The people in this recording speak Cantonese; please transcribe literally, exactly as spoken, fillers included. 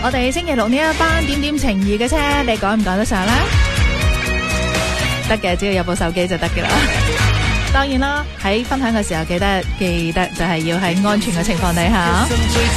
我哋星期六呢一班點點情誼嘅車，你趕唔趕得上呢？得嘅，只要有部手機就得嘅啦。當然啦，喺分享嘅時候記得記得就係要喺安全嘅情況底下。